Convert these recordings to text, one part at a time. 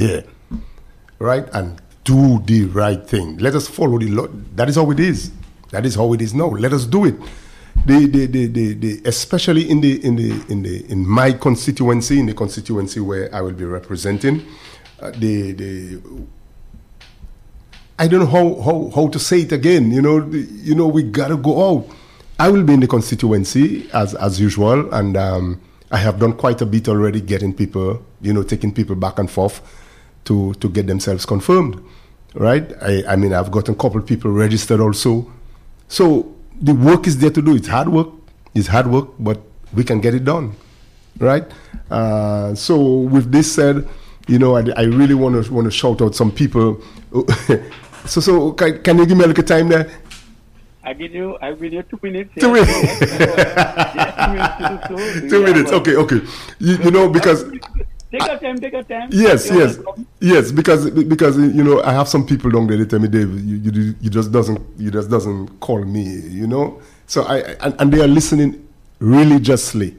there, right? And do the right thing. Let us follow the law. That is how it is. That is how it is now. Let us do it. Especially in my constituency, in the constituency where I will be representing, I don't know how to say it again. We gotta go out. I will be in the constituency as usual, and I have done quite a bit already, getting people, taking people back and forth to get themselves confirmed, right? I mean, I've gotten a couple of people registered also. So the work is there to do. It's hard work, but we can get it done, right? So with this said, I really want to shout out some people. So can you give me a little time there? I give you 2 minutes. 2 minutes. 2 minutes. Okay. Because take your time. Yes. Because I have some people down there. They tell me, Dave, you just doesn't call me. So and they are listening religiously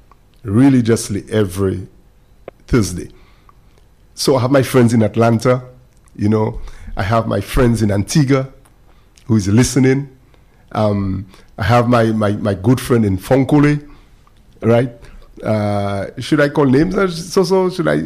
every Thursday. So I have my friends in Atlanta. I have my friends in Antigua who is listening. I have my good friend in Fonkole, right? Should I call names? So should I?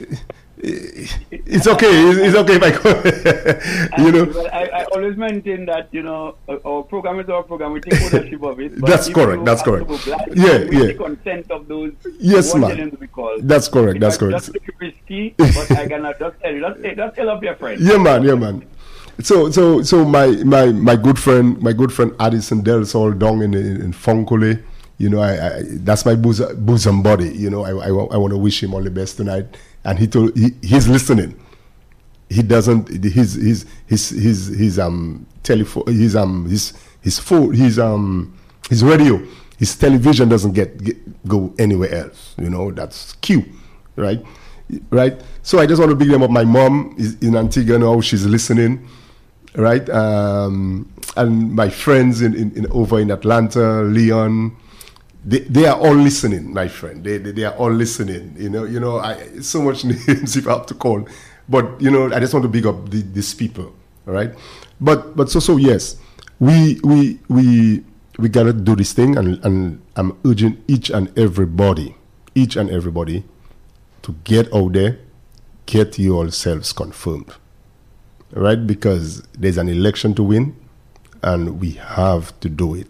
It's okay. It's okay if I call. I always maintain that our program is our program. We take ownership of it. That's correct. We take consent of those. Yes, ma'am. That's correct. That's correct. Just take it risky, but I cannot just tell you. Just tell up your friend. Yeah, man. So my good friend Addison Dells all down in Fonkole. That's my bosom buddy. I want to wish him all the best tonight. And he's listening. He doesn't. His telephone. His phone. His radio. His television doesn't go anywhere else. That's Q, right? Right. So I just want to big them up. My mom is in Antigua now. She's listening, right? And my friends in over in Atlanta, Leon. They are all listening, my friend. They are all listening. So much names if I have to call, but I just want to big up these people, all right? But so yes, we gotta do this thing, and I'm urging each and everybody to get out there, get yourselves confirmed, all right? Because there's an election to win, and we have to do it.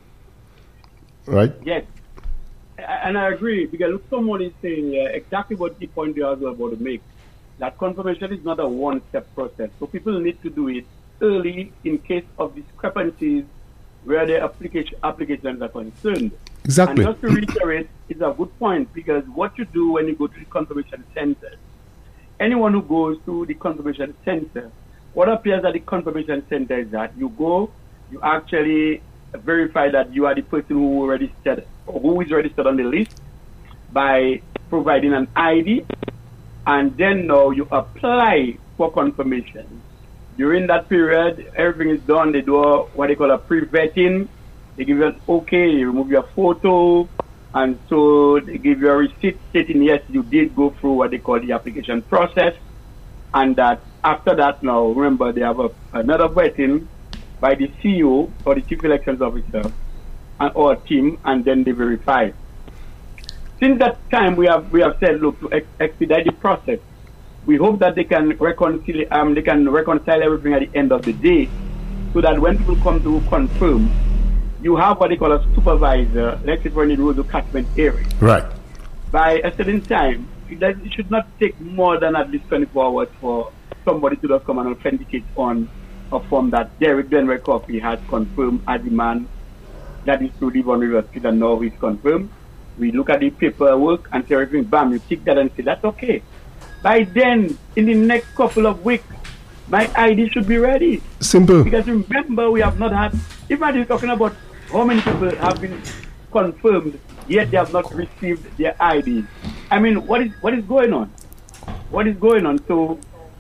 Right? Yes. And I agree, because someone is saying exactly what the point you are about to make. That confirmation is not a one-step process. So people need to do it early in case of discrepancies where their applications are concerned. Exactly. And just to reiterate, it's a good point, because what you do when you go to the confirmation center, anyone who goes to the confirmation center, what appears at the confirmation center is that you go, you actually verify that you are the person who is registered on the list by providing an ID, and then now you apply for confirmation. During that period, everything is done. They do what they call a pre-vetting. They give you an okay, they remove your photo, and so they give you a receipt stating yes, you did go through what they call the application process, and that after that now, remember, they have another vetting by the CEO or the Chief Elections Officer or a team, and then they verify. Since that time, we have said, look, to expedite the process, we hope that they can reconcile everything at the end of the day, so that when people come to confirm, you have what they call a supervisor, let's say for any rural catchment area. Right. By a certain time, it should not take more than at least 24 hours for somebody to just come and authenticate on a form that Derek Denver Coffee has confirmed as the man that is to live on River Street, and now he's confirmed. We look at the paperwork and say everything, bam, you tick that and say that's okay. By then, in the next couple of weeks, my ID should be ready. Simple. Because remember, we have not had, imagine talking about how many people have been confirmed, yet they have not received their ID. I mean, what is going on? What is going on? So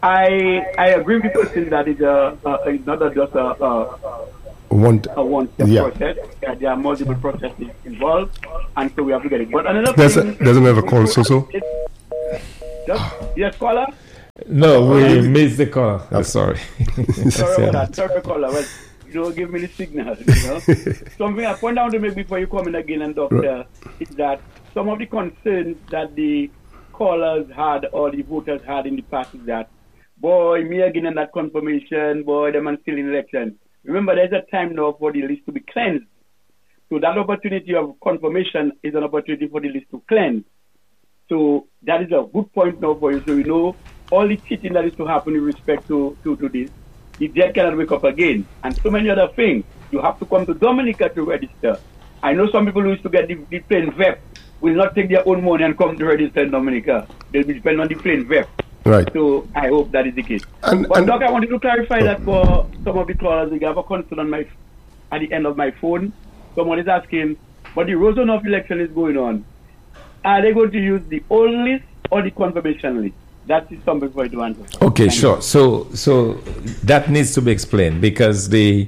I agree with the person that it's not just a one-step process. There are multiple processes involved, and so we have to get it. But another thing, doesn't have a call, so. Yes, caller. No, we missed the call. Sorry. Sorry about that. Sorry, caller. Well, give me the signal. Something I point out to make before you come in again, and Doctor, is that some of the concerns that the callers had or the voters had in the past is that, boy, me again in that confirmation, boy, them and still in election. Remember, there's a time now for the list to be cleansed. So that opportunity of confirmation is an opportunity for the list to cleanse. So that is a good point now for you. So you know all the cheating that is to happen in respect to this. The dead cannot wake up again. And so many other things. You have to come to Dominica to register. I know some people who used to get the plane VEP will not take their own money and come to register in Dominica. They'll be spending on the plane VEP. Right. So I hope that is the case. But Doc, I wanted to clarify that for some of the callers, we have a concern at the end of my phone. Someone is asking, but the Rosanov election is going on. Are they going to use the old list or the confirmation list? That is something for you to answer. Okay, sure. So that needs to be explained because the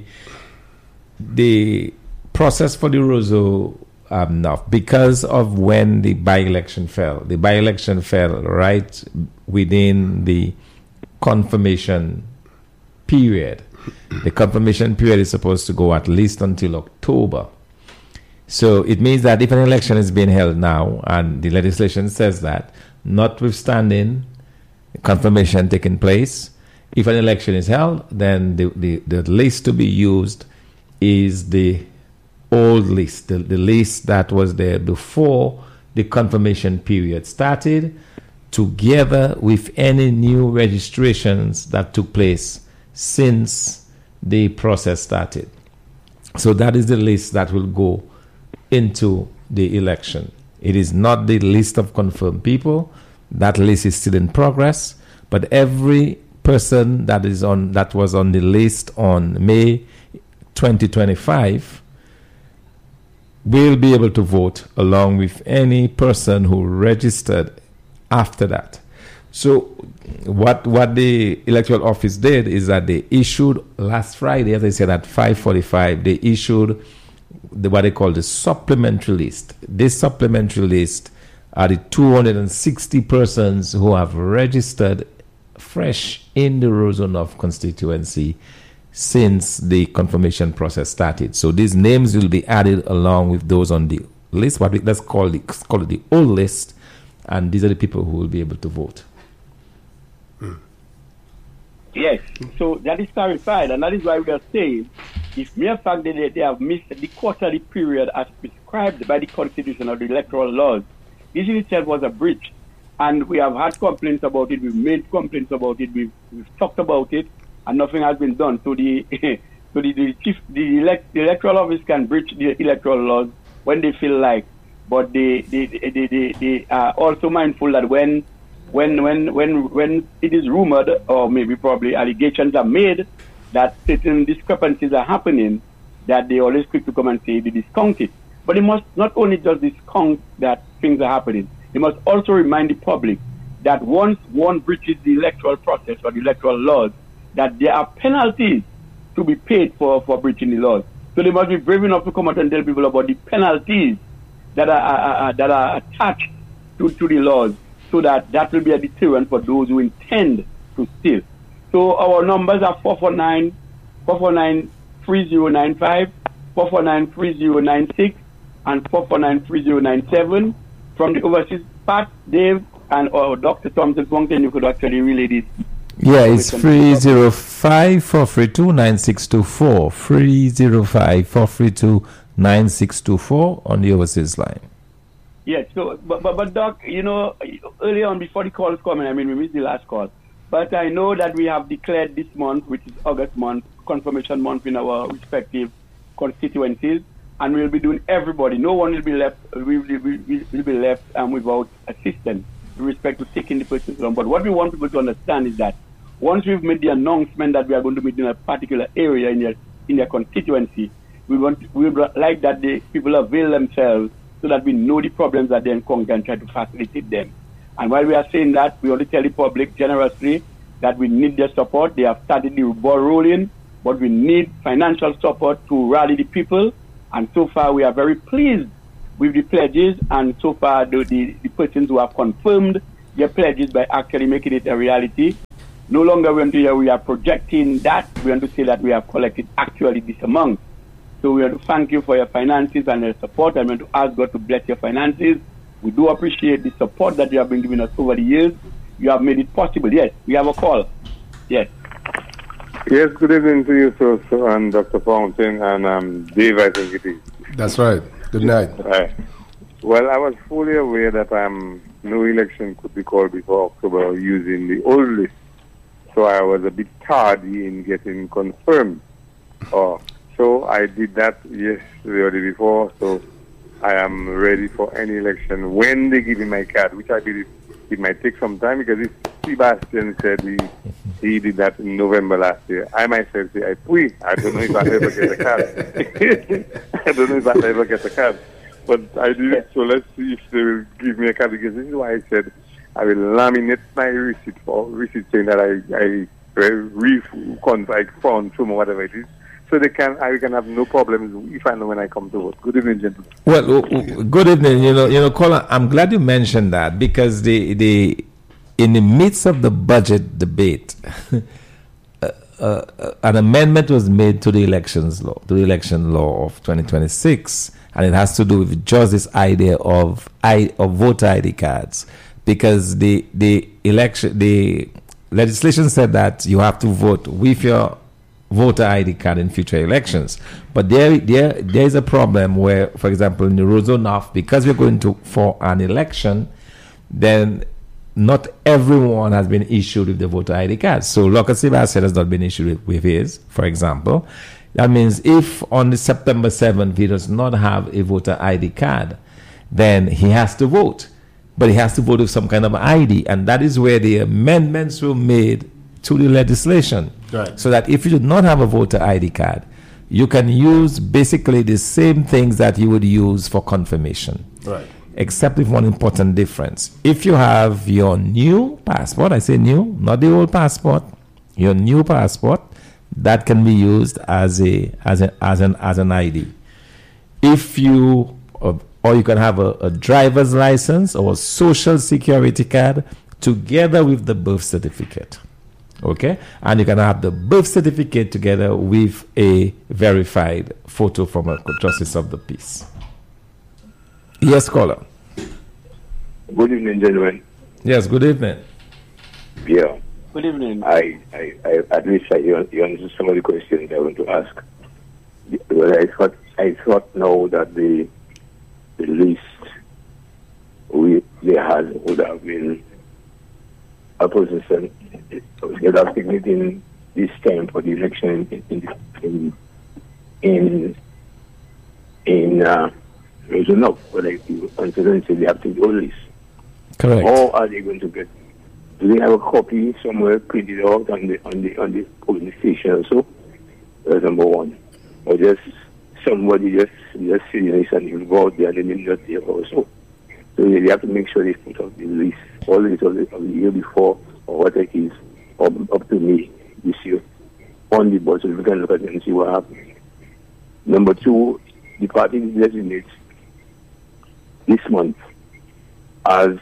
process for the Roso because of when the by-election fell. The by-election fell right within the confirmation period. The confirmation period is supposed to go at least until October. So it means that if an election is being held now, and the legislation says that, notwithstanding confirmation taking place, if an election is held, then the list to be used is the old list, the list that was there before the confirmation period started, together with any new registrations that took place since the process started. So that is the list that will go into the election. It is not the list of confirmed people. That list is still in progress, but every person that was on the list on May 2025 will be able to vote along with any person who registered after that. So what the electoral office did is that they issued last Friday, as I said, at 5:45, they issued what they call the supplementary list. This supplementary list are the 260 persons who have registered fresh in the Rosanov constituency since the confirmation process started. So these names will be added along with those on the list, let's call it the old list, and these are the people who will be able to vote. Yes, so that is clarified, and that is why we are saying, if mere fact that they have missed the quarterly period as prescribed by the Constitution or the electoral laws, this in itself was a breach, and we have had complaints about it, we've made complaints about it, we've talked about it, and nothing has been done. So the electoral office can breach the electoral laws when they feel like, but they are also mindful that when it is rumored, or maybe probably allegations are made that certain discrepancies are happening, that they always quick to come and say they discount it. But they must not only just discount that things are happening, they must also remind the public that once one breaches the electoral process or the electoral laws, that there are penalties to be paid for breaching the laws. So they must be brave enough to come out and tell people about the penalties that are attached to the laws, so that will be a deterrent for those who intend to steal. So our numbers are 449-3095, 449-3096, and 449-3097. From the overseas part, Dave and Dr. Thompson Wongton, you could actually relay this. Yeah, it's 305-432-9624, 305-432-9624 on the overseas line. Yes, so, but Doc, early on before the call is coming, we missed the last call, but I know that we have declared this month, which is August month, confirmation month in our respective constituencies, and we'll be doing everybody. No one will be left. Will be left without assistance with respect to taking the persons on. But what we want people to understand is that once we've made the announcement that we are going to meet in a particular area in their constituency, we would like that the people avail themselves so that we know the problems that they encounter and try to facilitate them. And while we are saying that, we want to tell the public generously that we need their support. They have started the ball rolling, but we need financial support to rally the people. And so far, we are very pleased with the pledges. And so far, the persons who have confirmed your pledges by actually making it a reality. No longer we want to hear we are projecting that. We want to say that we have collected actually this amount. So we want to thank you for your finances and your support. I want to ask God to bless your finances. We do appreciate the support that you have been giving us over the years. You have made it possible. Yes, we have a call. Yes. Yes, good evening to you, sir, and Dr. Fountain, and Dave, I think it is. That's right. Good night. Right. Well, I was fully aware that no election could be called before October using the old list. So I was a bit tardy in getting confirmed. So I did that yesterday or the day before. So I am ready for any election when they give me my card, which I believe it might take some time, because Sebastian said he did that in November last year. I myself say, I don't know if I'll ever get a card. I don't know if I'll ever get a card. But I did it, so let's see if they will give me a card, because this is why I said I will laminate my receipt saying that I found from whatever it is. So I can have no problems if I know when I come to vote. Good evening, gentlemen. Well, good evening. You know, Colin, I'm glad you mentioned that, because in the midst of the budget debate, an amendment was made to the election law of 2026, and it has to do with just this idea of voter ID cards, because the legislation said that you have to vote with your voter ID card in future elections. But there is a problem where, for example, in the Roseau North, because we're going for an election, then not everyone has been issued with the voter ID card. So Local Sebastian has not been issued with his, for example. That means if on the September 7th he does not have a voter ID card, then he has to vote. But he has to vote with some kind of ID. And that is where the amendments were made to the legislation. Right. So that if you do not have a voter ID card, you can use basically the same things that you would use for confirmation. Right. Except with one important difference. If you have your new passport, I say new, not the old passport, your new passport, that can be used as an ID. If you or you can have a driver's license or a social security card together with the birth certificate. Okay? And you can have the birth certificate together with a verified photo from a justice of the peace. Yes, caller. Good evening, gentlemen. Yes, good evening. Yeah. Good evening. I at least you answered some of the questions I want to ask. Well, I thought now that the list they had would have been a position would have taken it in this time for the election in Regional, but like you consider they have to do all this. Correct. How are they going to get? Do they have a copy somewhere printed out on the polling station also? That's number one. Or just somebody just sitting this and you go out there and then just there also. So they have to make sure they put out the list, all the list of the year before or what it is up to me this year on the board, so we can look at it and see what happens. Number two, the party designates this month as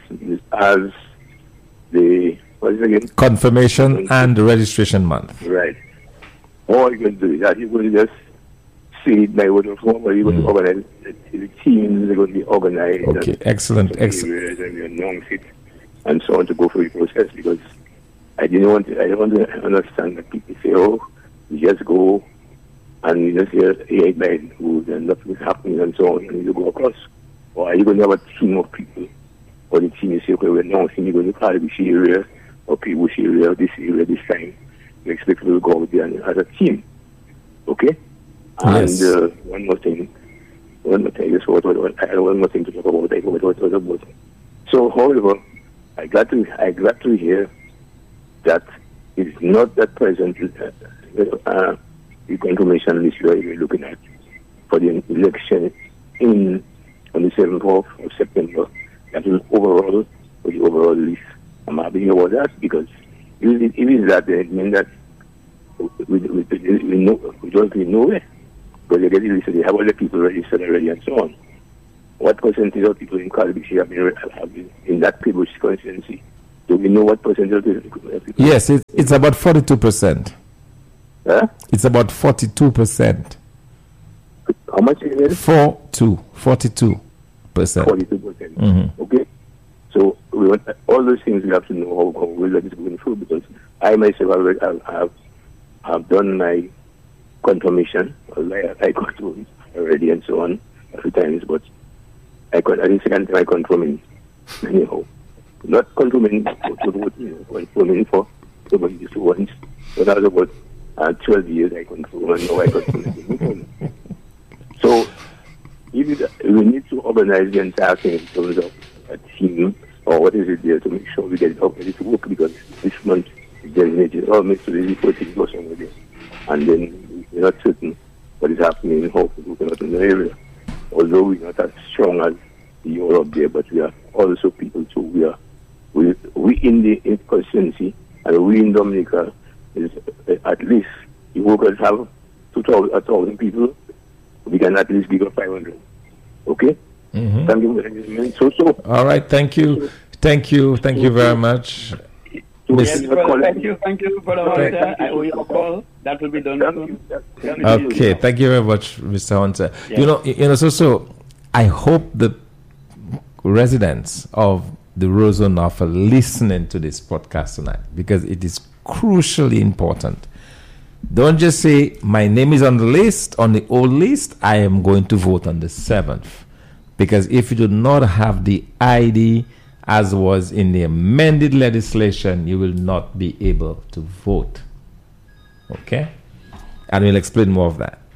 the what is it again? Confirmation and registration month. Right. All you can do is that you're going to just see it by word of mouth, or you're going to organize the teams. They're going to be organized. Okay, excellent. And you announce it and so on to go through the process, because I don't want to understand that people say, oh, you just go and you just hear it by the rules and nothing is happening and so on, and you go across. Or are you going to have a team of people? Or the team is saying, okay, we're announcing you're going to call this area or people area, this time. You expect people to go out there as a team. Okay? Yes. And one more thing. I had one more thing to talk about. I forgot what it was about. So, however, I got to hear that it's not that present the confirmation list you're looking at for the election on the 7th of September. That is overall for the overall list. I'm happy about that, because if it is that, then it means that we don't really know it. Because they get the list, they have all the people registered already and so on. What percentage of people in Calibishie have been in that Peebush constituency Do we know what percentage of people? Yes, it's about 42%. Huh? It's about 42%. How much is it? 42%. 42%. Okay. So we want all those things. We have to know how well that is going through, because I myself have done my confirmation. I got through it already and so on a few times, but at the second time I confirming anyhow. Not confirming for voting, confirming for somebody just once. But that was about 12 years I confirm, and now I confirm. So we need to organize the entire thing in terms of a team, or what is it there, to make sure we get it up ready to work, because this month is designated almost to the reporting or somewhere, and then we're not certain what is happening in how people cannot in the area. Although we're not as strong as you up there, but we are also people too. We in the constituency, and we in Dominica is at least, the workers have 1,000 people. We can at least give up 500. Okay? Mm-hmm. Thank you very much. So. All right, thank you. Thank you very much. Yes, brother, thank you, Brother Hunter. I owe you a call. That will be done soon. Okay, thank you very much, Mr. Hunter. Yes. So I hope the residents of the Roseau North are listening to this podcast tonight, because it is crucially important. Don't just say, my name is on the list, on the old list, I am going to vote on the 7th. Because if you do not have the ID as was in the amended legislation, you will not be able to vote. Okay? And we'll explain more of that.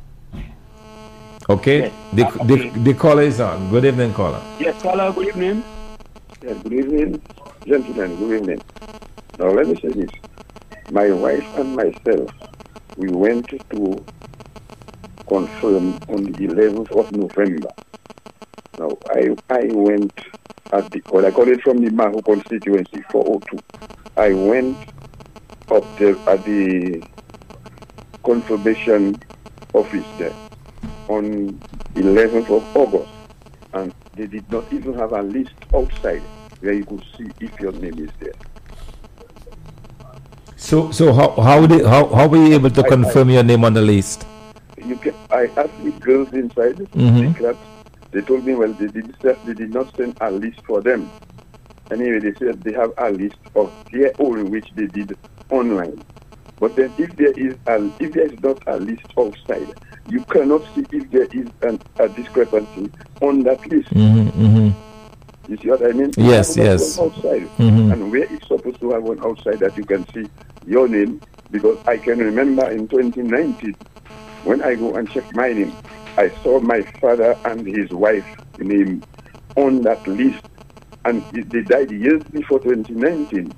Okay? Yes. The caller is on. Good evening, caller. Yes, caller, good evening. Yes, good evening, gentlemen. Good evening. Now, let me say this. My wife and myself, we went to confirm on the 11th of November. Now, I went at the, well, I call it from the Maho constituency, 402. I went up there at the confirmation office there on 11th of August, and they did not even have a list outside where you could see if your name is there. So how were you able to confirm your name on the list? I asked the girls inside the club. They told me, well, they did not send a list for them. Anyway, they said they have a list of their own which they did online. But then if there is not a list outside, you cannot see if there is a discrepancy on that list. You see what I mean? Yes. Outside. And where it's supposed to have one outside that you can see your name, because I can remember in 2019, when I go and check my name, I saw my father and his wife name on that list, and they died years before 2019.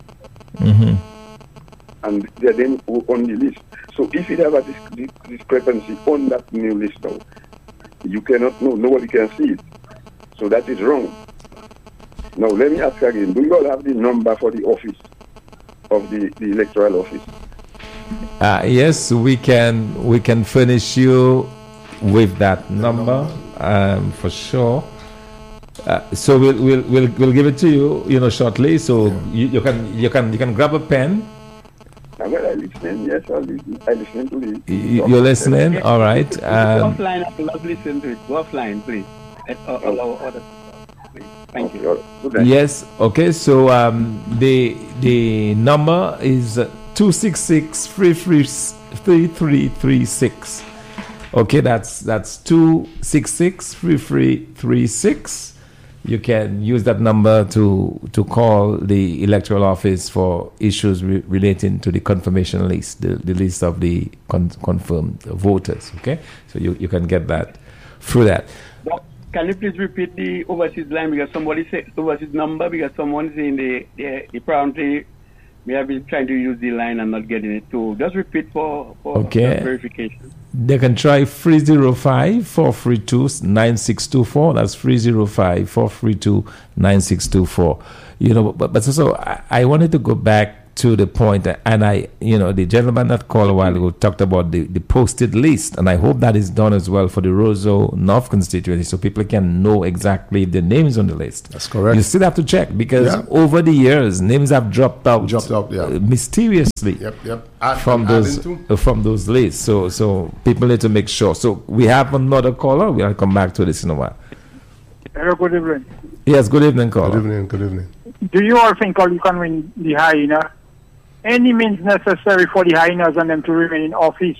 And their name were on the list. So if you have a discrepancy on that new list now, you cannot know, nobody can see it. So that is wrong. Now let me ask again, do you all have the number for the office, of the electoral office? Yes, we can furnish you with that number, for sure. So we'll give it to you, shortly. So you can grab a pen. Well, I listen. Yes, I listen to the. You're listening, all right. Offline, I love listening to it. Go offline, please. Allow others. Thank you. Yes. Okay. So the number is 266-3336. Okay, that's 266-3336. You can use that number to call the electoral office for issues relating to the confirmation list, the list of the confirmed voters. Okay, so you can get that through that. Can you please repeat the overseas line, because somebody said overseas number, because someone is in the apparently we have been trying to use the line and not getting it. So just repeat for verification. They can try 305-432-9624. That's 305-432-9624. But also I wanted to go back to the point, and the gentleman that called a while ago talked about the posted list, and I hope that is done as well for the Roseau North constituency, so people can know exactly if the names on the list. That's correct. You still have to check, because over the years, names have dropped out mysteriously from those lists. So people need to make sure. So we have another caller. We'll come back to this in a while. Hello, good evening. Yes, good evening, caller. Good evening. Do you all think you can win the hyena? Any means necessary for the hyenas and them to remain in office?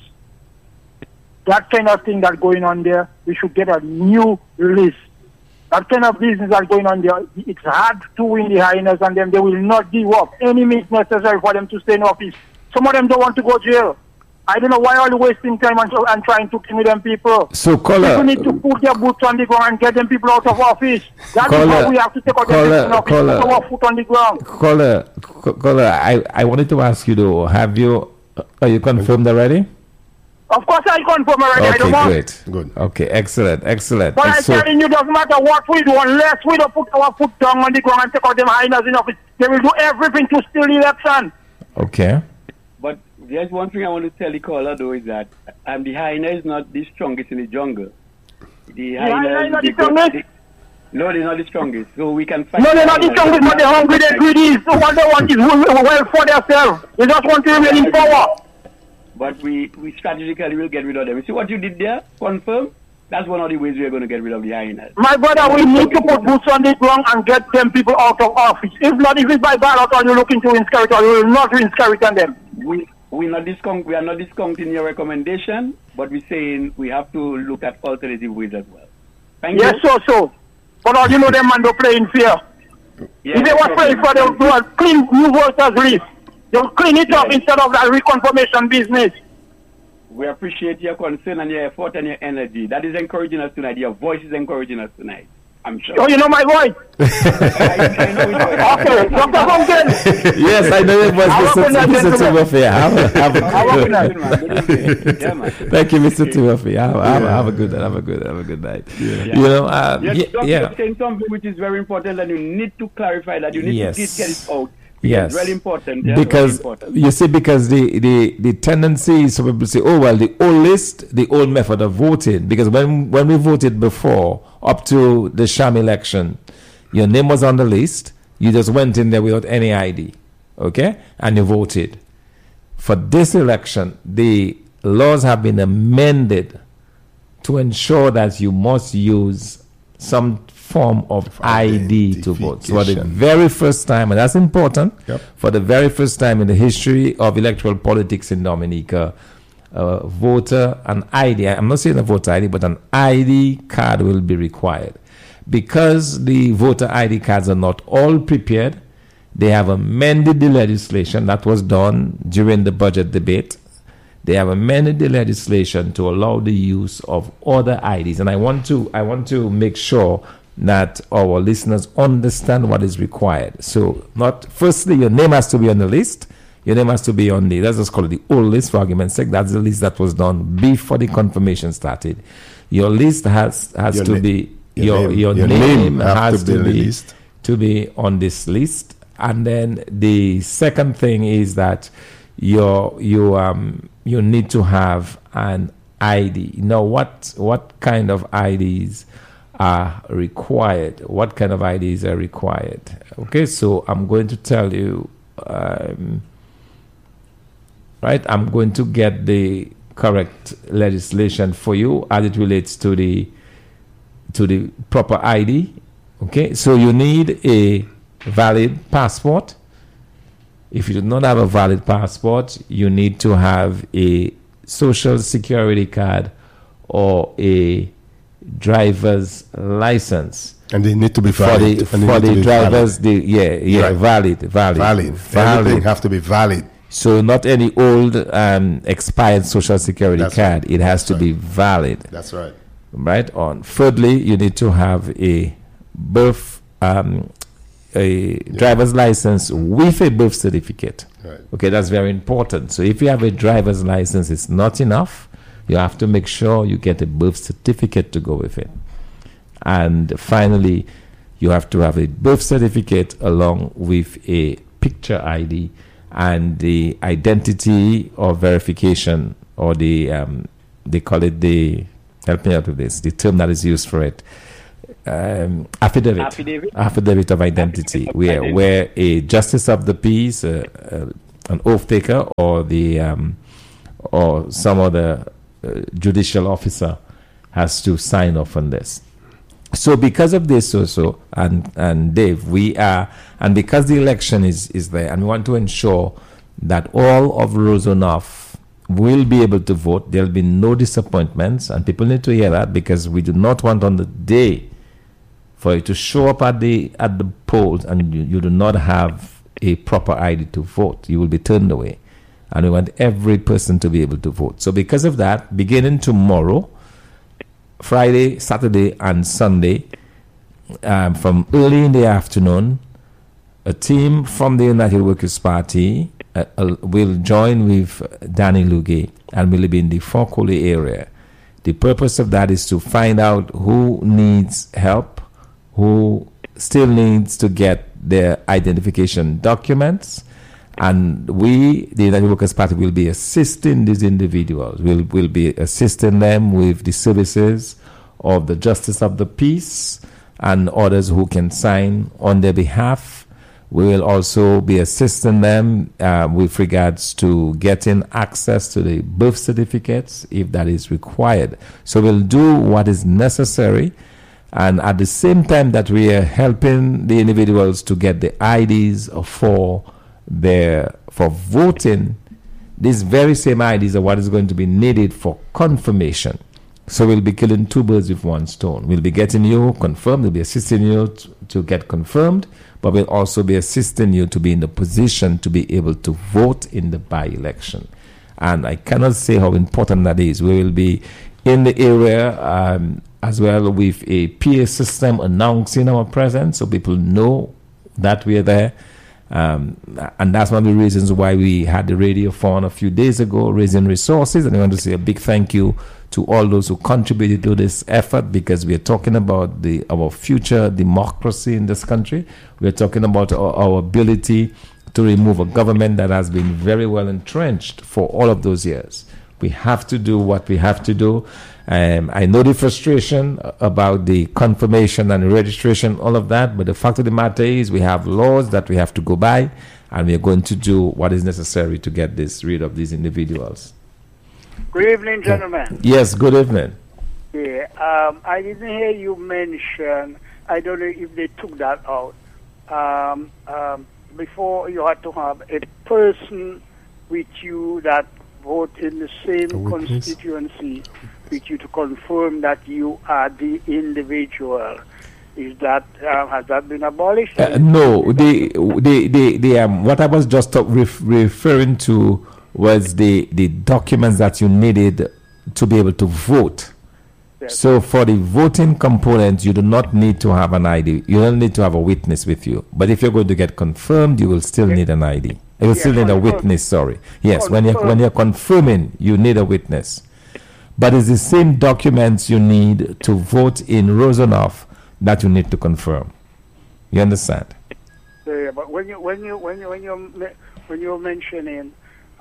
That kind of thing that's going on there, we should get a new list. That kind of business that's going on there, it's hard to win the hyenas and them. They will not give up. Any means necessary for them to stay in office. Some of them don't want to go to jail. I don't know why are you wasting time and trying to kill them people. So, caller, people need to put their boots on the ground and get them people out of office. That's why we have to take out them people in office, put our foot on the ground. Caller, I wanted to ask you though, are you confirmed already? Of course I confirm already. Okay, I don't great. Good. Okay, excellent. But I'm telling you, doesn't matter what we do, unless we don't put our foot down on the ground and take out them hyenas in office, they will do everything to steal the election. Okay. But there's one thing I want to tell the caller, though, is that the hyena is not the strongest in the jungle. The hyena is not the strongest? No, they're not the strongest. So we can fight. No, they're not the strongest, but they're hungry, they're greedy. So what they want is well for themselves. They just want to remain in power. But we strategically will get rid of them. You see what you did there? Confirm? That's one of the ways we are going to get rid of the hyenas. My brother, we need to put boots on the ground and get them people out of office. If not, if it's by ballot or you're looking to inscribe it, or you will not inscribe it on them. We are not discounting your recommendation, but we're saying we have to look at alternative ways as well. Thank you. Yes, so. But all you know, them man don't play in fear. Yes, if they were playing for them, they will clean new voters list. They'll clean it up instead of that reconfirmation business. We appreciate your concern and your effort and your energy. That is encouraging us tonight. Your voice is encouraging us tonight. I'm sure. Oh, you know my voice? I know your voice. Okay, Dr. Funken. Yes, I know your voice, Mr. Timothy. Thank you, Mr. Timothy. Have a good night. You're saying something which is very important, and you need to clarify that. You need to get it out. Yes, it's really important. Because you see, because the tendency is for people to say, oh well, the old list, the old method of voting. Because when we voted before, up to the sham election, your name was on the list. You just went in there without any ID, okay, and you voted. For this election, the laws have been amended to ensure that you must use some form of ID to vote. So for the very first time, and that's important, for the very first time in the history of electoral politics in Dominica, voter, an ID, I'm not saying a voter ID, but an ID card will be required. Because the voter ID cards are not all prepared, they have amended the legislation that was done during the budget debate. They have amended the legislation to allow the use of other IDs. And I want to make sure that our listeners understand what is required. So, firstly, your name has to be on the list. Your name has to be on let's just call it the old list for argument's sake. That's the list that was done before the confirmation started. Your list has to be your name has to be on this list. And then the second thing is that you need to have an ID. Now, what kind of IDs are required? What kind of IDs are required? Okay, so I'm going to tell you, right? I'm going to get the correct legislation for you as it relates to the proper ID. Okay, so you need a valid passport. If you do not have a valid passport, you need to have a social security card or a driver's license. And they need to be valid. For the drivers, valid. Everything have to be valid. So not any old expired social security card. Right. It has to be valid. That's right. Right on. Thirdly, you need to have a driver's license with a birth certificate. Right. Okay, that's very important. So if you have a driver's license, it's not enough. You have to make sure you get a birth certificate to go with it. And finally, you have to have a birth certificate along with a picture ID and the identity or verification, or the they call it the, help me out with this, the term that is used for it, affidavit of identity, where a justice of the peace, an oath taker, or the or some other judicial officer has to sign off on this. So because of this also, and Dave, we are, and because the election is there, and we want to ensure that all of Rosenhof will be able to vote, there'll be no disappointments, and people need to hear that, because we do not want on the day for you to show up at the polls and you do not have a proper ID to vote. You will be turned away. And we want every person to be able to vote. So because of that, beginning tomorrow, Friday, Saturday, and Sunday, from early in the afternoon, a team from the United Workers' Party will join with Danny Luge and will be in the Forkoli area. The purpose of that is to find out who needs help, who still needs to get their identification documents, and we, the United Workers' Party, will be assisting these individuals. We'll be assisting them with the services of the Justice of the Peace and others who can sign on their behalf. We will also be assisting them with regards to getting access to the birth certificates if that is required. So we'll do what is necessary, and at the same time that we are helping the individuals to get the IDs for voting, these very same IDs are what is going to be needed for confirmation. So we'll be killing two birds with one stone. We'll be getting you confirmed, we'll be assisting you to get confirmed, but we'll also be assisting you to be in the position to be able to vote in the by-election. And I cannot say how important that is. We will be in the area as well with a PA system announcing our presence so people know that we are there. And that's one of the reasons why we had the radio phone a few days ago, raising resources. And I want to say a big thank you to all those who contributed to this effort, because we are talking about our future democracy in this country. We are talking about our ability to remove a government that has been very well entrenched for all of those years. We have to do what we have to do. I know the frustration about the confirmation and registration, all of that, but the fact of the matter is we have laws that we have to go by, and we are going to do what is necessary to get rid of these individuals. Good evening, gentlemen. Yes, good evening. Yeah, I didn't hear you mention, I don't know if they took that out, before you had to have a person with you that vote in the same constituency with you to confirm that you are the individual. Is that has that been abolished? No, what I was just referring to was the documents that you needed to be able to vote. Yes. So for the voting component, you do not need to have an ID. You don't need to have a witness with you. But if you're going to get confirmed, you will still need an ID. You will still need a witness, sorry. Yes, when you're confirming, you need a witness. But it's the same documents you need to vote in Rosenhof that you need to confirm. You understand? Yeah, but when you're mentioning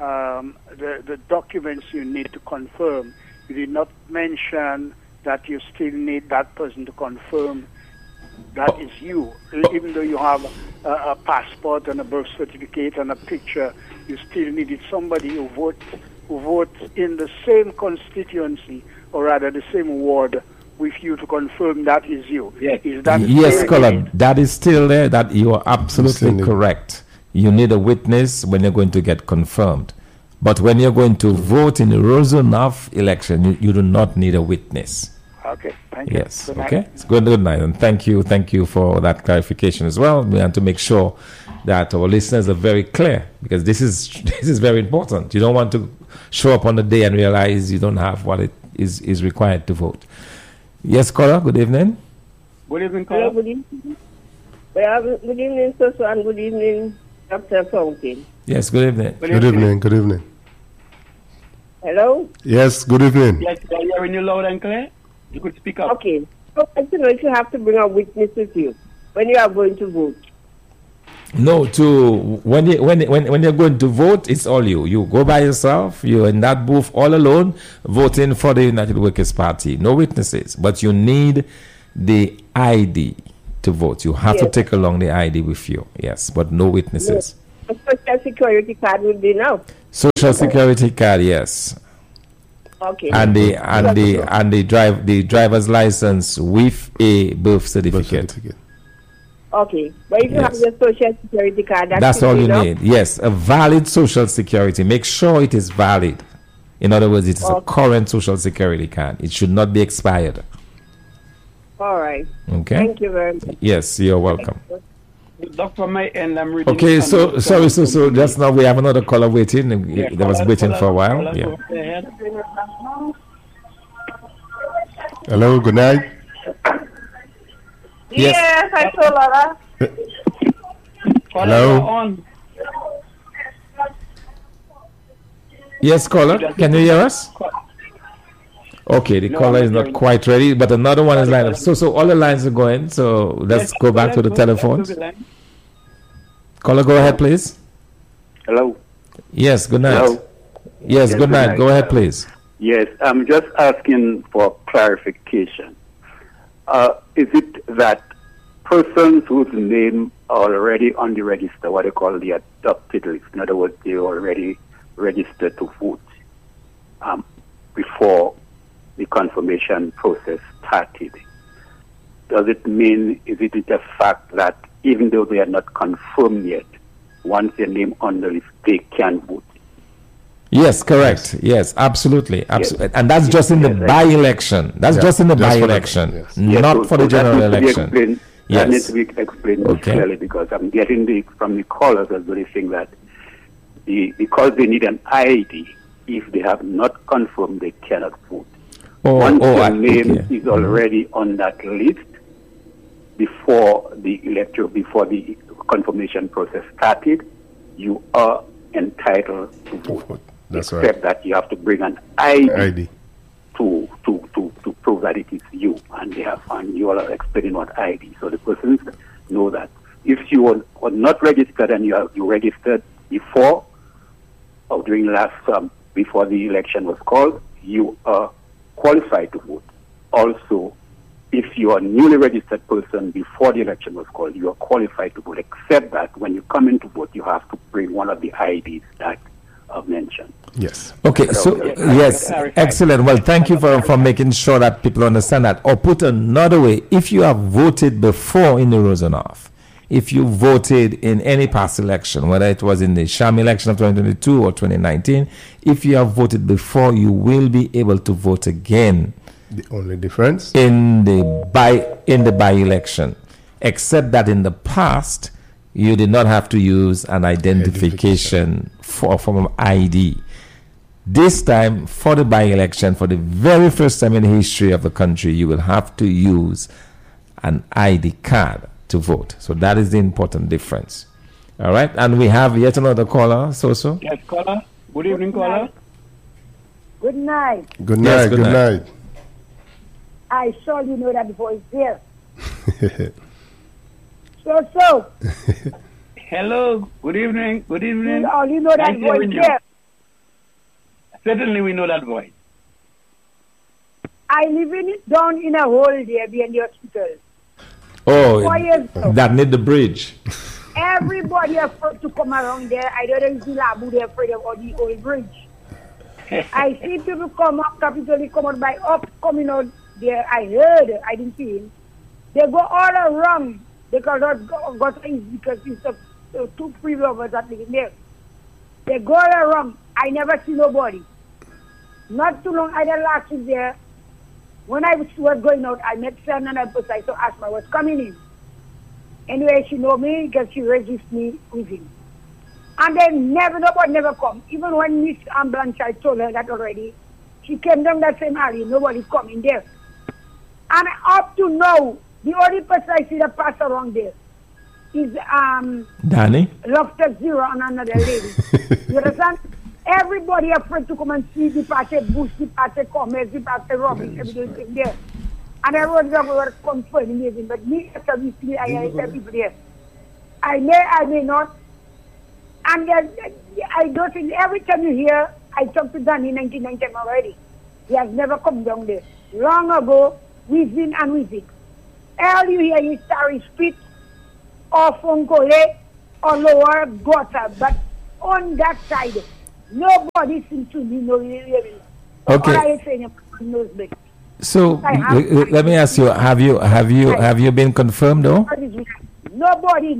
the documents you need to confirm, you did not mention that you still need that person to confirm that is you. Even though you have a passport and a birth certificate and a picture, you still needed somebody who votes in the same constituency, or rather the same ward, with you to confirm that is you. Yes, is that yes, Colin, that is still there. That you are absolutely correct. You need a witness when you're going to get confirmed. But when you're going to vote in the Rosenhof election, you do not need a witness. Okay, thank you. Yes, okay. It's good night, and thank you for that clarification as well. We want to make sure that our listeners are very clear, because this is very important. You don't want to show up on the day and realize you don't have what it is required to vote. Yes, Cora, good evening. Good evening, Cora. Good evening. Good evening, Soso, and good evening, Dr. Fountain. Yes, good evening. Good evening. Good evening. Hello? Yes, good evening. Yes, are you hearing you loud and clear? You could speak up. Okay. So, I don't know if you have to bring a witness with you when you are going to vote. No, when you're going to vote, it's all you. You go by yourself. You're in that booth all alone, voting for the United Workers' Party. No witnesses, but you need the ID to vote. You have to take along the ID with you. Yes, but no witnesses. A social security card would be now. Social security card, yes. Okay. And the driver's license with a birth certificate. Okay, but if you have your social security card, that's all you need. Yes, a valid social security. Make sure it is valid. In other words, it is a current social security card. It should not be expired. All right. Okay. Thank you very much. Yes, you're welcome. Doc, from my end, I'm reading. Okay, so just now we have another caller waiting. That was waiting for a while. Yeah. Hello. Good night. Yes, I told Laura. Hello. Yes, caller. Can you hear us? Okay, the caller is not quite ready, but another one is lined up. So all the lines are going. So let's go back to the telephones. Caller, go ahead, please. Hello. Yes, good night. Hello. Yes, good night. Go ahead, please. Yes, I'm just asking for clarification. Is it that persons whose name are already on the register, what they call the adopted list, in other words, they already registered to vote before the confirmation process started? Does it mean, is it a fact that even though they are not confirmed yet, once their name on the list, they can vote? Yes, correct. Yes, absolutely. Absolutely. Yes. And that's just in the by-election. That's just in the by-election, not for the general election. That needs to be explained clearly, because I'm getting from the callers as well, saying that because they need an ID, if they have not confirmed, they cannot vote. Once your name is already on that list, before the confirmation process started, you are entitled to vote. That's except that you have to bring an ID. To prove that it is you, and you are explaining what ID. So the persons know that if you are not registered and you registered before or during before the election was called, you are qualified to vote. Also, if you are a newly registered person before the election was called, you are qualified to vote, except that when you come in to vote, you have to bring one of the IDs that I've mentioned. Yes. Okay, so yes, excellent. Well, thank you for making sure that people understand that. Or put another way, if you have voted before in the Rosenhoff, if you voted in any past election, whether it was in the sham election of 2022 or 2019, if you have voted before, you will be able to vote again. The only difference in the by-election, except that in the past you did not have to use an identification for a form of ID. This time, for the by-election, for the very first time in the history of the country, you will have to use an ID card to vote. So that is the important difference. All right, and we have yet another caller, Soso. Yes, caller. Good evening, caller. Good night. Good night. Yes, good night. I surely know that voice there. So. Hello. Good evening. Good evening. You only know that voice there. Certainly, we know that voice. I live down in a hole there behind the hospital. Oh, that need the bridge. Everybody afraid to come around there. I don't know if the Labu they're afraid of the old bridge. I see people come up, Capitol come out by up, coming out there. I heard, I didn't see him. They go all around. They cannot go because it's two free lovers that live there. They go all around. I never see nobody. Not too long, either last week there, when I was going out, I met Sam and I saw Asma was coming in. Anyway, she know me because she registered me with him. And then nobody never come. Even when Miss Blanche, I told her that already, she came down that same alley, nobody coming there. And up to now, the only person I see that pass around there is Danny? Loftus Zero and another lady. You understand? Everybody afraid to come and see the party Bush, the party Commerce, the party Robin, everything there. And everyone were confirming it, but me, after we see, I tell people there. I may not. And I don't think every time you hear, I talked to Danny in 1990 already. He has never come down there. Long ago, we've been. All you hear is Starry Spit or Funkole or Lower Gutter. But on that side, nobody seems to be knowing. Okay. All I say knows better. So let me ask you: Have you been confirmed though? Nobody.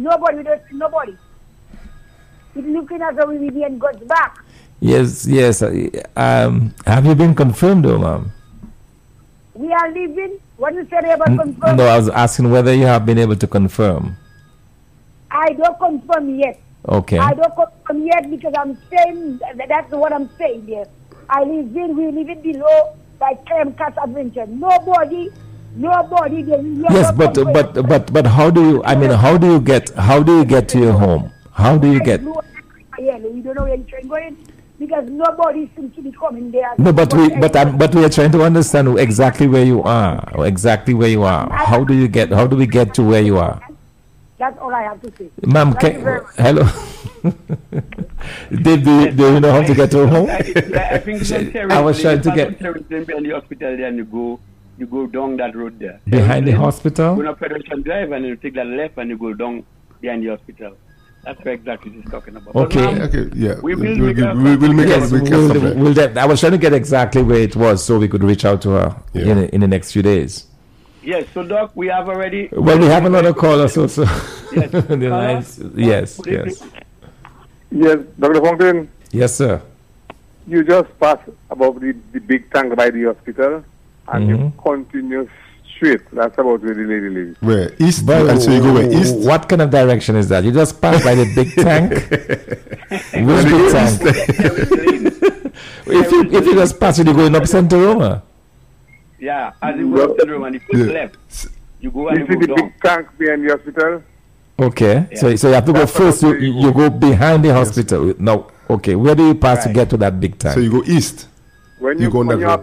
He's looking at the Vivian and goes back. Yes. Have you been confirmed though, ma'am? We are leaving. What you said about confirm? No, I was asking whether you have been able to confirm. I don't confirm yet. Okay. I don't confirm yet because I'm saying that's what I'm saying here. We live in below by Clem Cat Adventure. Nobody. Yes, but how do you? I mean, how do you get to your home? How do you get? You don't know where you're going because nobody seems to be coming there. No, but we are trying to understand exactly where you are. How do we get to where you are? That's all I have to say. Ma'am, hello. do you know how to get to home? I think I was trying to get behind the hospital there, and you go down that road there. Behind the hospital? Go to Federation Drive and you take that left and you go down behind the hospital. That's what exactly he's talking about. Okay. Yeah. We'll make I was trying to get exactly where it was so we could reach out to her in the next few days. Yes, so Doc, we have already. Well, we have another caller, so. Yes. The lines. Yes. Yes, Dr. Fontaine. Yes, sir. You just passed above the big tank by the hospital, and you continue straight. That's about where the lady lives. Where? East? And so you go where? East? What kind of direction is that? You just pass by the big tank? Which big tank? if you just pass it, you're going up Santa Roma. Yeah, as you go up Santa Roma and you put left, you go and you you see go the down. big tank behind the hospital? Okay, so you have to go first. You go behind the hospital. No, okay. Where do you pass to get to that big tank? So you go east. When you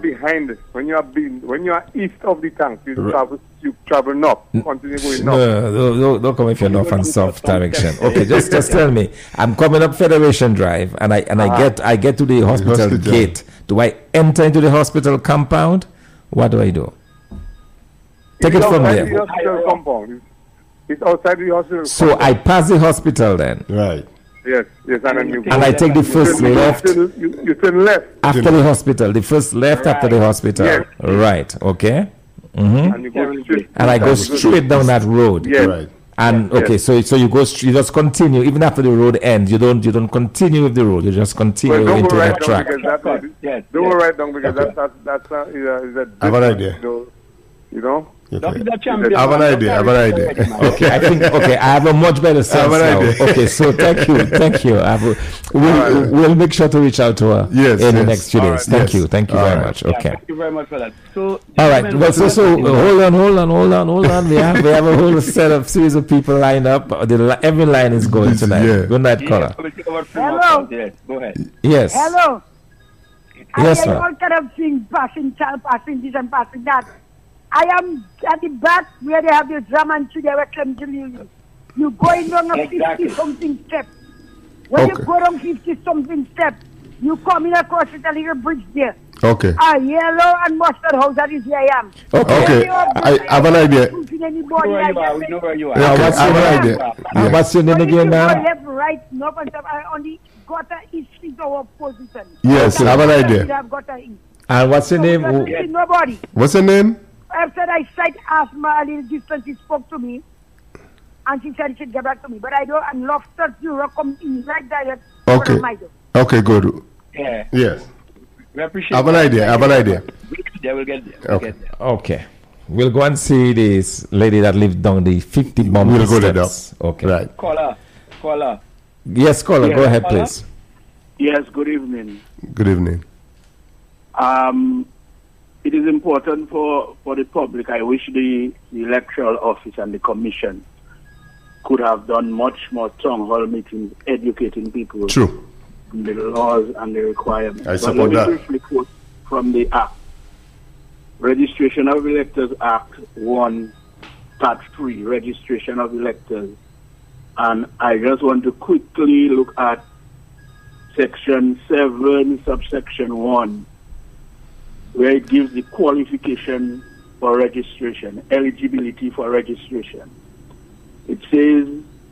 are east of the tank, you travel north. Continue going north. No, don't come if you're north and south direction. Okay, just tell me. I'm coming up Federation Drive, and I get to the hospital gate. Do I enter into the hospital compound? What do I do? Take it from there. The hospital compound. It's outside the hospital. So I pass the hospital then. Right. Yes, and then you. And I take the first left. You turn left after the hospital. The first left after the hospital. Yes. Right. Okay. And you go straight. And I go straight down that road. Yes. Right. And so you go. You just continue even after the road ends. You don't continue with the road. You just continue into that track. Don't go right down because that's I have an idea. You know. Okay. I have an idea. Okay, I have a much better sense now. Okay, so thank you. We'll make sure to reach out to her in the next few days. Thank you very much. Okay. Thank you very much for that. So, all right. Well, so hold on. We have a whole series of people lined up. Every line is going tonight. Yeah. Good night, caller. Hello. Yes, go ahead. Yes. Hello. Yes, I am all kind of things, passing this and passing that. I am at the back where they have the drum and to the Clem Julius. You going down a 50-something step. When you go down 50-something step, you come in across with a little bridge there. Okay. A yellow and mustard house, that is where I am. Okay. I have an idea. We know where you are. Okay, I have an idea. What's your name again now? Left, right, north and south. I only got a east is our position. Yes, I have an idea. And what's your name? Nobody. What's your name? After I sight asthma a little distance, she spoke to me, and she said she'd get back to me. But I don't, and Loftus Europe come in right direct. Okay. Okay, good. Yeah. Yes. We appreciate. I have an idea. Yeah, we'll get there. Okay. We'll go and see this lady that lived down the 50 bomb steps. We'll go there. Okay. Right. Caller. Yes, caller. Go ahead, please. Yes. Good evening. Good evening. It is important for the public. I wish the electoral office and the commission could have done much more town hall meetings educating people True. on the laws and the requirements. I support that. Let me briefly quote from the Act. Registration of Electors Act 1, Part 3, Registration of Electors And I just want to quickly look at Section 7, subsection 1, where it gives the qualification for registration, eligibility for registration. It says,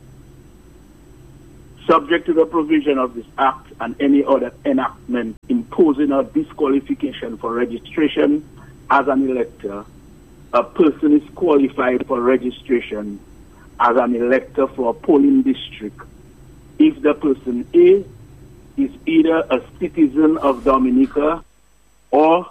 subject to the provision of this Act and any other enactment imposing a disqualification for registration as an elector, a person is qualified for registration as an elector for a polling district if the person A is either a citizen of Dominica or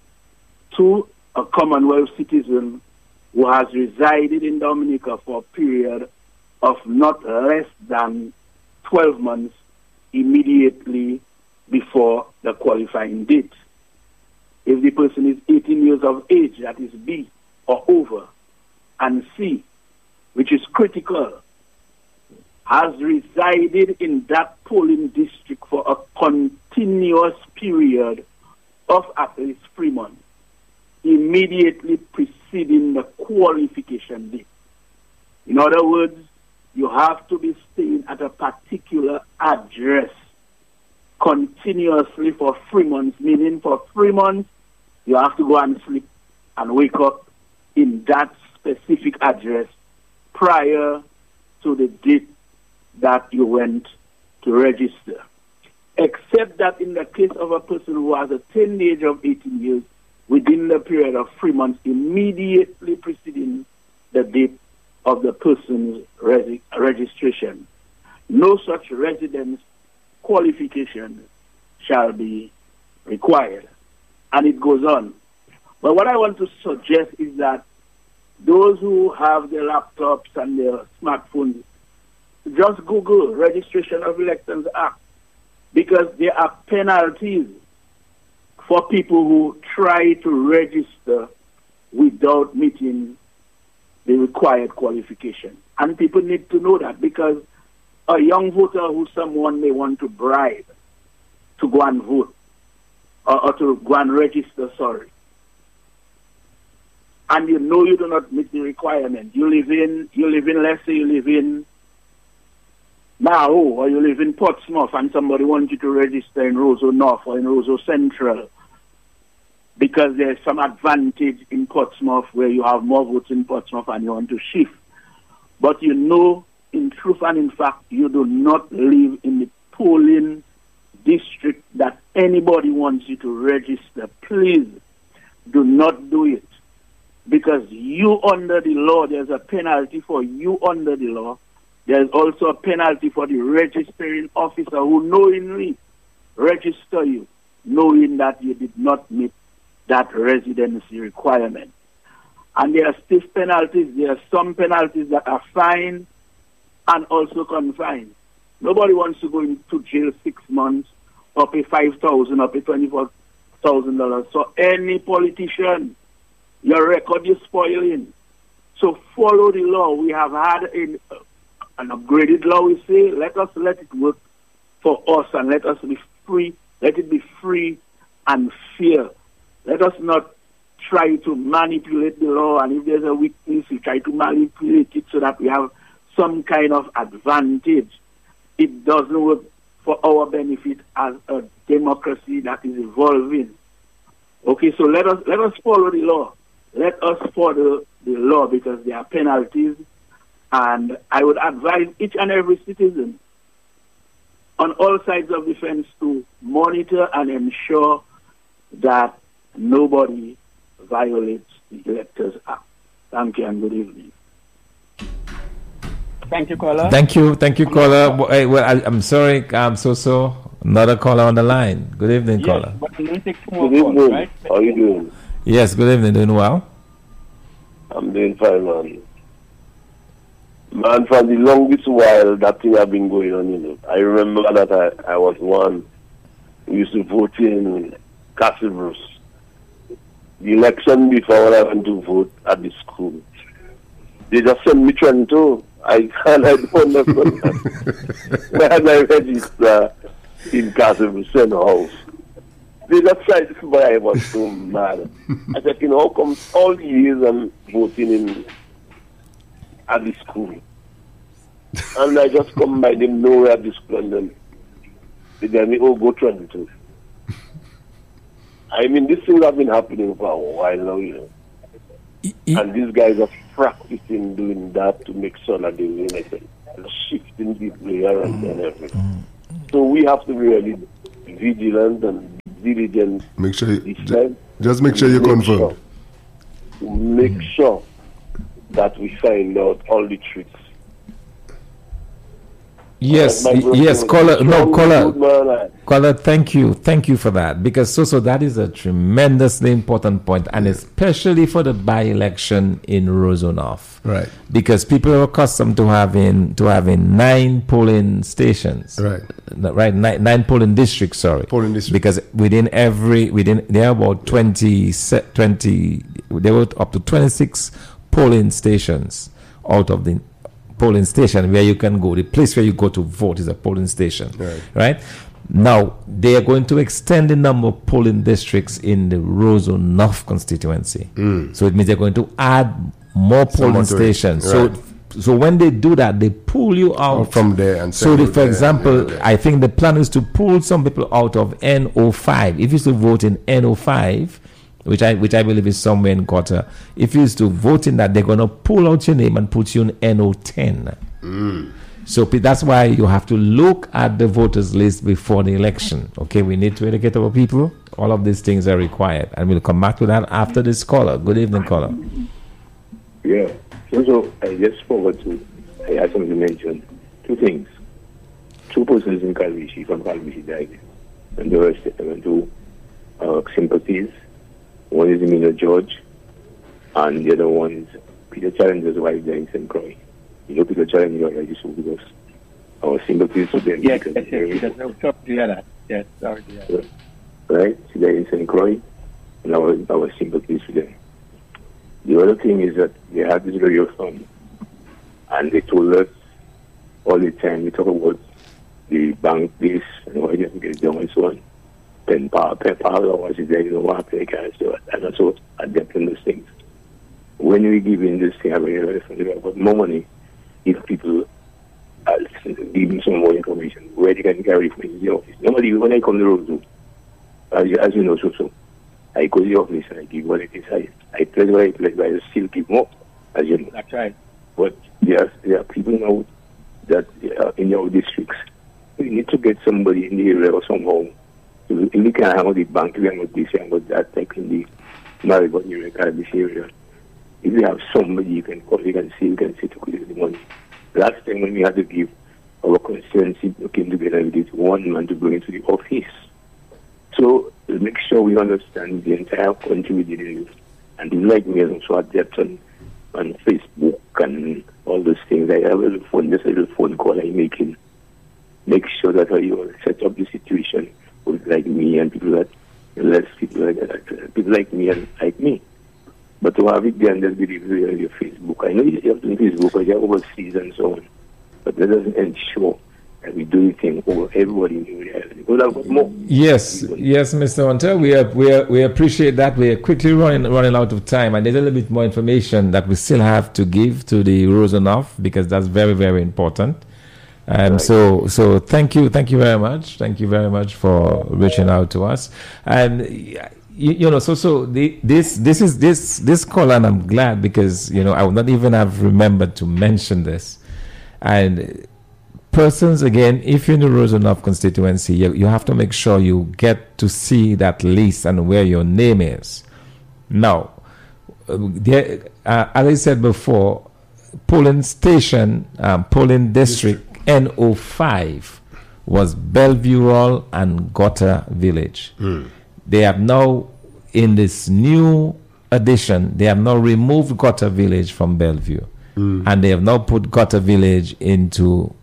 2, a Commonwealth citizen who has resided in Dominica for a period of not less than 12 months immediately before the qualifying date. If the person is 18 years of age, that is B, or over, and C, which is critical, has resided in that polling district for a continuous period of at least 3 months, immediately preceding the qualification date. In other words, you have to be staying at a particular address continuously for 3 months, meaning for 3 months, you have to go and sleep and wake up in that specific address prior to the date that you went to register. Except that in the case of a person who has attained the age of 18 years, within the period of 3 months immediately preceding the date of the person's registration, no such residence qualification shall be required. And it goes on. But what I want to suggest is that those who have their laptops and their smartphones, just Google Registration of Electors Act, because there are penalties for people who try to register without meeting the required qualification. And people need to know that, because a young voter who someone may want to bribe to go and vote, or to go and register, and you know you do not meet the requirement. You live in, let's say you live in Maho, or you live in Portsmouth, and somebody wants you to register in Roseau North or in Roseau Central, because there's some advantage in Portsmouth where you have more votes in Portsmouth and you want to shift. But you know, in truth and in fact, you do not live in the polling district that anybody wants you to register. Please do not do it, because you under the law, there's a penalty for you under the law. There's also a penalty for the registering officer who knowingly register you, knowing that you did not meet that residency requirement. And there are stiff penalties. There are some penalties that are fine and also confined. Nobody wants to go into jail 6 months or pay $5,000 or pay $24,000. So any politician, your record is spoiling. So follow the law. We have had an upgraded law. We say, let it work for us and let us be free. Let it be free and fair. Let us not try to manipulate the law, and if there's a weakness, we try to manipulate it so that we have some kind of advantage. It doesn't work for our benefit as a democracy that is evolving. Okay, so let us follow the law. Let us follow the law, because there are penalties, and I would advise each and every citizen on all sides of the fence to monitor and ensure that nobody violates the Electors Act. Thank you and good evening. Thank you, caller. Thank you, caller. Well, I'm sorry, so another caller on the line. Good evening, yes, caller. But we'll take two more calls, right? How are you doing? Yes, good evening. Doing well? I'm doing fine, man. Man, for the longest while that thing have been going on, you know. I remember that I was one who used to vote in Castle Bruce. The election before, when I went to vote at the school, they just sent me Trento. I don't understand where I register in Castle Bruce house. They just tried to, but I was so mad. I said, you know, how come all the years I'm voting at the school? And I just come by them nowhere at this London. They tell me, oh, go Toronto. I mean, these things have been happening for a while now, you know. And these guys are practicing doing that to make sure that they win it. And shifting people here and everything. So we have to be really vigilant and diligent. Make sure just make sure you confirm. Make sure that we find out all the truths. Yes, caller. Thank you for that, because so that is a tremendously important point, and especially for the by-election in Roseau North, right? Because people are accustomed to having 9 polling stations, right? Nine polling districts. Sorry, polling districts. Because within there are about 20. There were up to 26 polling stations out of the polling station where you can go. The place where you go to vote is a polling station, right? Now they are going to extend the number of polling districts in the Roseau North constituency. So it means they're going to add more polling stations. Right. So when they do that, they pull you out from there. And so for example, I think the plan is to pull some people out of N05. If you used to vote in N05, which I believe is somewhere in Qatar, if you used to vote in that, they're going to pull out your name and put you in NO10. So that's why you have to look at the voters list before the election. Okay, we need to educate our people. All of these things are required, and we'll come back to that after this caller. Good evening, caller. Yeah. So I just forgot to. I had something to mention. 2 things. 2 persons in Calvishi from Calvishi died, and the rest went to sympathies. One is Emilio George, and the other one is Peter Challenger's wife, died in St. Croix. You know Peter Challenger already spoke with us. Our sympathies to them. Yes, sorry to hear that. Yes, sorry to hear that. Right? She died in St. Croix, and our sympathies to them. The other thing is that they had this radio fund, and they told us all the time, we talk about the bank this, and why you have to get it done and so on. $10 was there, you know what, they can't do it. And also adapting those things. When we give in this thing, I really about more money, if people are giving some more information, where they can carry from the office. Normally, when I come to the road, as you know, so I go to the office and I give what it is. I pledge what I pledge, but I still give more, as you know. That's right. But there are people now that in your districts, we need to get somebody in the area or somehow. If we can have the bank, we have this and that, like in the Maribor area, this area. If you have somebody you can call, you can see to collect the money. Last time when we had to give our constituency, we came together with this one man to bring into the office. So make sure we understand the entire country we did it. And people like me also adept on Facebook and all those things. I have a little phone call I'm making. Make sure that you set up the situation with like me and people like me and like me. But to have it there and just believe on your Facebook. I know you have to do Facebook because you're overseas and so on. But that doesn't ensure that we do anything over everybody in the area. Yes, Mr. Hunter, we appreciate that. We are quickly running out of time, and there's a little bit more information that we still have to give to the Roseau North, because that's very, very important. Right. So thank you very much. Thank you very much for reaching out to us. And this call, and I'm glad, because I would not even have remembered to mention this. And persons, again, if you're in the Roseau North constituency, you have to make sure you get to see that list and where your name is. Now, as I said before, polling station, polling district N05 was Bellevue and Gotta Village. They have now, in this new addition, they have now removed Gotta Village from Bellevue, and they have now put Gotta Village into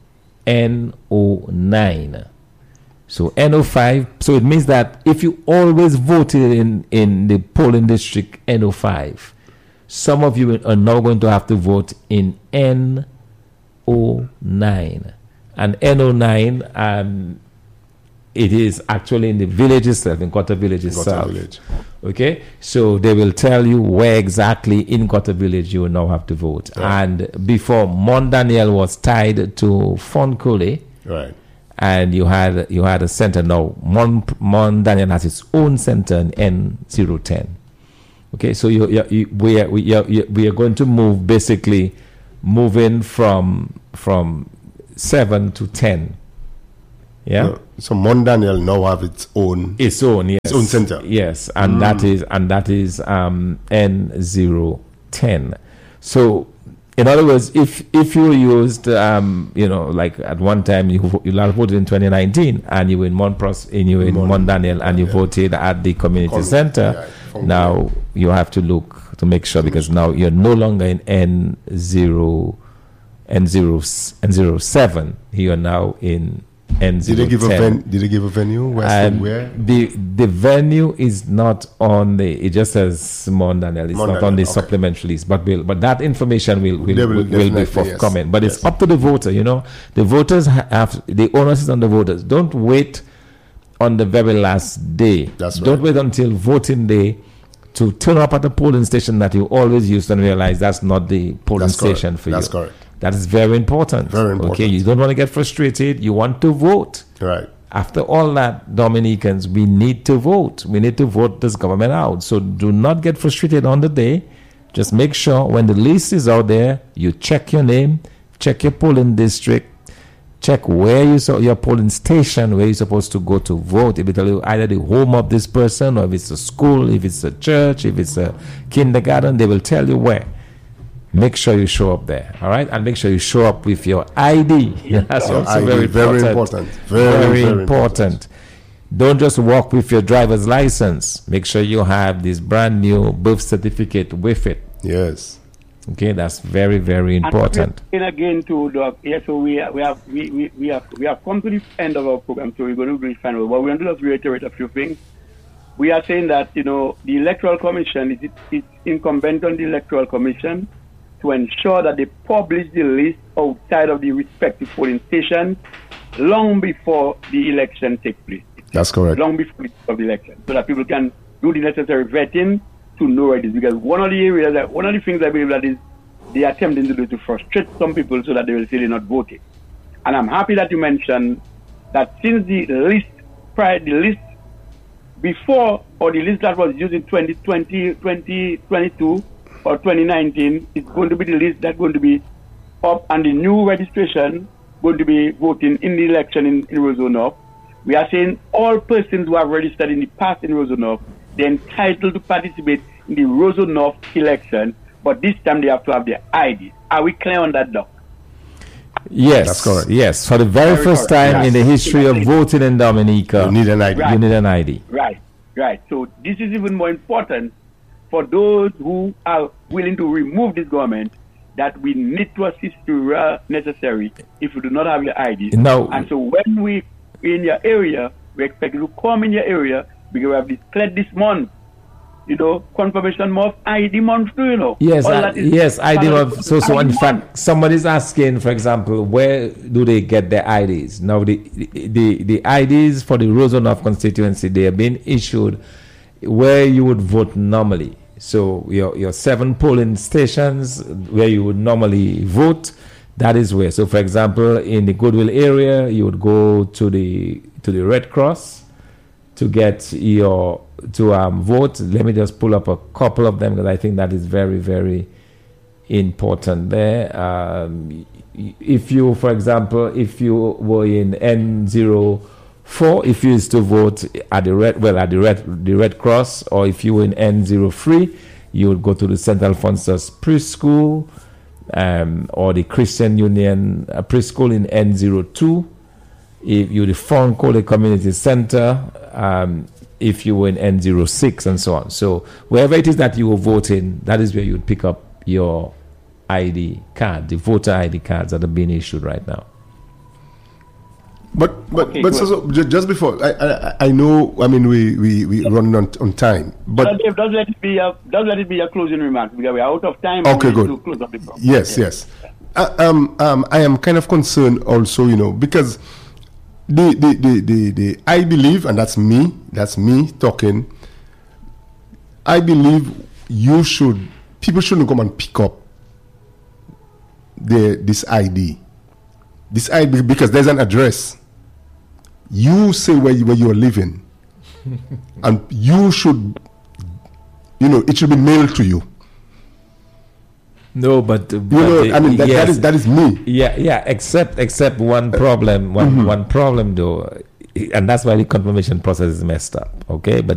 N09. So N05, so it means that if you always voted in the polling district N05, some of you are now going to have to vote in N09. And N09, it is actually in the village itself, in Quater Village itself. Village. Okay, so they will tell you where exactly in Quater Village you will now have to vote. Right. And before, Mont Daniel was tied to Foncole, Right. and you had a center. Now Mont Daniel has its own center in N010. Okay, so we are going to move, basically moving from 7 to 10. Yeah. So Mont Daniel now have its own. Its own, yes. Its own center. Yes, and that is N010. So, in other words, if you used like at one time you last voted in 2019 and you were in Mont Daniel and you voted at the community center, now you have to look to make sure, because now you're no longer in N07. You are now in N010. Did they give a venue? Where? The venue is not on the. It just says Mont Daniel. It's not on the supplementary list. But that information will be forthcoming. Yes. But it's up to the voter. The voters have the onus is on the voters. Don't wait on the very last day. That's right. Don't wait until voting day to turn up at the polling station that you always used and realize that's not the polling station for you. That's correct. That is very important. Very important. Okay, you don't want to get frustrated. You want to vote. Right. After all that, Dominicans, we need to vote. We need to vote this government out. So do not get frustrated on the day. Just make sure when the list is out there, you check your name, check your polling district, check where you saw your polling station, where you're supposed to go to vote. It will tell you either the home of this person, or if it's a school, if it's a church, if it's a kindergarten, they will tell you where. Make sure you show up there, all right? And make sure you show up with your ID. That's also ID, very important. Very important. Don't just walk with your driver's license. Make sure you have this brand new birth certificate with it. Yes. Okay, that's very, very important. And again, to Doc, so we have come to the end of our program, so we're going to be final. But we're going to just reiterate a few things. We are saying that the Electoral Commission is incumbent on the Electoral Commission to ensure that they publish the list outside of the respective polling stations long before the election takes place. That's correct. Long before the election, so that people can do the necessary vetting to know where it is. Because one of the things I believe that is they are attempting to do to frustrate some people so that they will say they're not voting. And I'm happy that you mentioned that since the list before, or the list that was used in 2020, 2022, or 2019, is going to be the list that's going to be up, and the new registration going to be voting in the election in Roseau North. We are saying all persons who have registered in the past in Roseau North, they're entitled to participate in the Roseau North election, but this time they have to have their ID. Are we clear on that, Doc? Yes, that's correct. Yes, for the very first time in the history of voting in Dominica, you need an ID. You need an ID. Right. So this is even more important for those who are willing to remove this government, that we need to assist you where necessary if you do not have your ID. No. And so when we in your area, we expect you to come in your area, because we have declared this month, confirmation month, ID month too, Yes, ID month. So in fact, somebody's asking, for example, where do they get their IDs? Now, the IDs for the Roseau North constituency, they have been issued where you would vote normally. So your 7 polling stations where you would normally vote, that is where. So for example, in the Goodwill area, you would go to the Red Cross to get to vote. Let me just pull up a couple of them, because I think that is very, very important there. If you, for example, if you were in N04, if you used to vote at the Red Cross, or if you were in N03, you would go to the St. Alphonsus Preschool, or the Christian Union Preschool in N02. If you the Foncole Community Center, if you were in N06, and so on. So wherever it is that you were voting, that is where you would pick up your ID card, the voter ID cards that are being issued right now. But so just before I know, I mean, we run on time. But Dave, does let it be a closing remark, because we are out of time. Okay, good. To close up the program. Yes. I am kind of concerned also, because I believe, and that's me talking, I believe people shouldn't come and pick up this ID because there's an address. You say where you're living, and you should, it should be mailed to you. No, but yes. that is me. Yeah. Except one problem. One problem though, and that's why the confirmation process is messed up. Okay, but